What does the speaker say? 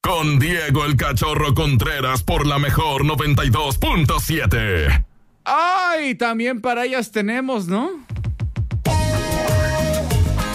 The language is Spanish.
Con Diego el Cachorro Contreras por la mejor 92.7. ¡Ay! También para ellas tenemos, ¿no?